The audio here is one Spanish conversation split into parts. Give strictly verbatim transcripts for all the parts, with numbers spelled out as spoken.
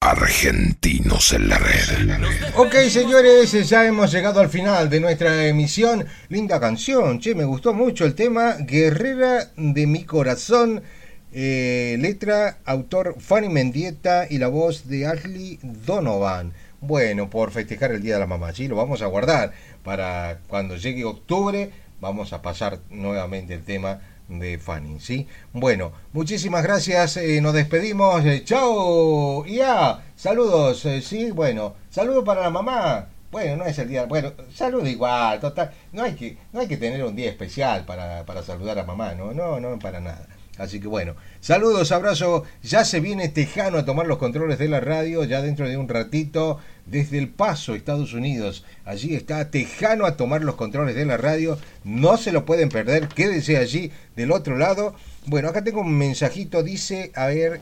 Argentinos en la red. Ok, señores, ya hemos llegado al final de nuestra emisión. Linda canción, che, me gustó mucho el tema. Guerrera de mi corazón. Eh, letra, autor Fanny Mendieta y la voz de Ashley Donovan. Bueno, por festejar el Día de la Mamá, ¿sí? Lo vamos a guardar para cuando llegue octubre. Vamos a pasar nuevamente el tema de Fanny, ¿sí? Bueno, muchísimas gracias, eh, nos despedimos, eh, chao, ya, saludos, eh, sí, bueno, saludo para la mamá, bueno, no es el día, bueno, saludo igual, total, no hay que, no hay que tener un día especial para, para saludar a mamá, no, no, no, para nada. Así que bueno, saludos, abrazo, ya se viene Tejano a tomar los controles de la radio, ya dentro de un ratito, desde El Paso, Estados Unidos. Allí está Tejano a tomar los controles de la radio, no se lo pueden perder, quédense allí del otro lado. Bueno, acá tengo un mensajito, dice, a ver,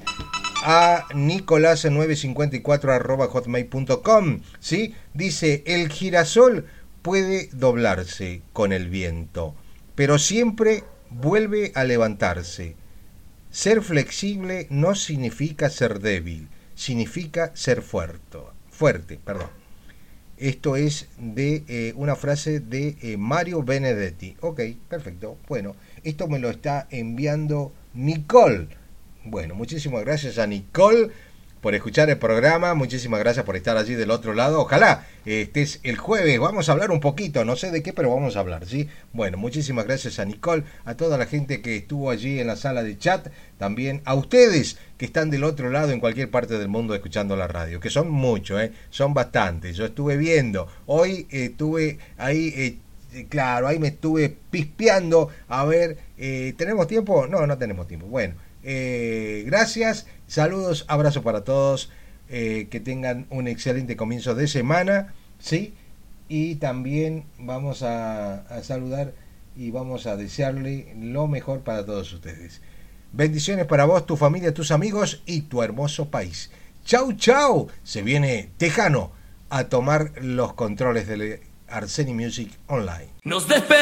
a nicolás nueve cincuenta y cuatro arroba hotmail punto com, ¿sí? Dice, el girasol puede doblarse con el viento, pero siempre vuelve a levantarse. Ser flexible no significa ser débil, significa ser fuerte. Fuerte, perdón. Esto es de eh, una frase de eh, Mario Benedetti. Ok, perfecto. Bueno, esto me lo está enviando Nicole. Bueno, muchísimas gracias a Nicole por escuchar el programa. Muchísimas gracias por estar allí del otro lado. Ojalá eh, estés el jueves. Vamos a hablar un poquito, no sé de qué, pero vamos a hablar, ¿sí? Bueno, muchísimas gracias a Nicole, a toda la gente que estuvo allí en la sala de chat, también a ustedes que están del otro lado en cualquier parte del mundo escuchando la radio, que son muchos, ¿eh? Son bastantes. Yo estuve viendo, hoy eh, estuve ahí... Eh, Claro, ahí me estuve pispeando. A ver, eh, ¿tenemos tiempo? No, no tenemos tiempo. Bueno, eh, gracias, saludos, abrazo para todos. Eh, que tengan un excelente comienzo de semana, ¿sí? Y también vamos a, a saludar y vamos a desearle lo mejor para todos ustedes. Bendiciones para vos, tu familia, tus amigos y tu hermoso país. Chau, chau. Se viene Tejano a tomar los controles del Arseni Music Online. Nos despedimos.